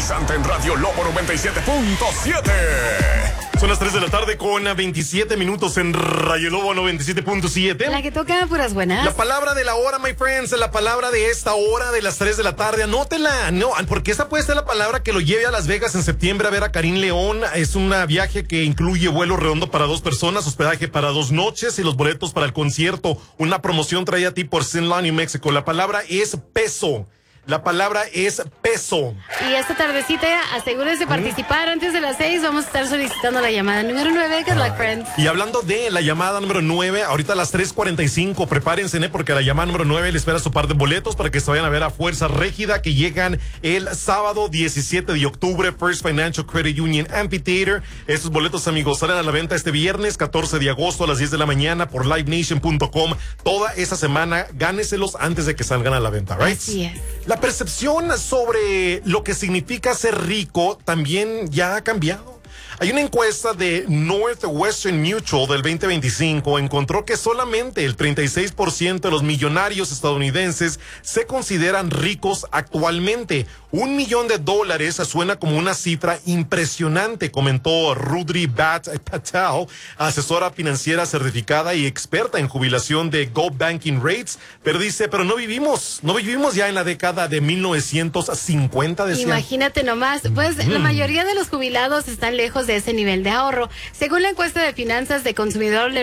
energizante en Radio Lobo 97.7. Son las 3 de la tarde con 27 minutos en Radio Lobo 97.7. La que toca puras buenas. La palabra de la hora, my friends, la palabra de esta hora de las 3 de la tarde. Anótela, no, porque esta puede ser la palabra que lo lleve a Las Vegas en septiembre a ver a Karim León. Es un viaje que incluye vuelo redondo para 2 personas, hospedaje para 2 noches y los boletos para el concierto. Una promoción traída a ti por Cenla, New Mexico. La palabra es peso. La palabra es peso. Y esta tardecita, asegúrense de participar. Antes de las 6 vamos a estar solicitando la llamada número 9, Good Luck Friends. Y hablando de la llamada número 9, ahorita a las 3:45, prepárense, porque a la llamada número 9 le espera su par de boletos para que se vayan a ver a Fuerza Régida, que llegan el sábado 17 de octubre, First Financial Credit Union Amphitheater. Estos boletos, amigos, salen a la venta este viernes 14 de agosto a las 10 de la mañana por livenation.com. Toda esa semana, gáneselos antes de que salgan a la venta, ¿right? Así es. La percepción sobre lo que significa ser rico también ya ha cambiado. Hay una encuesta de Northwestern Mutual del 2025 encontró que solamente el 36% de los millonarios estadounidenses se consideran ricos actualmente. $1 millón suena como una cifra impresionante, comentó Rudri Bhat Patel, asesora financiera certificada y experta en jubilación de Go Banking Rates, pero dice, pero no vivimos ya en la década de 1950, decía. Imagínate nomás, pues la mayoría de los jubilados están lejos de ese nivel de ahorro. Según la encuesta de finanzas de consumidor